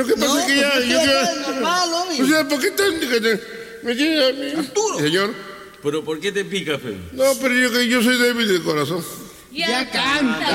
que pasa es que ya... Yo quiero... normal, hombre. O sea, ¿por qué tan... me tiene a mí? Arturo. Señor. ¿Pero por qué te pica, Feo? No, pero yo soy débil de corazón. Ya canta.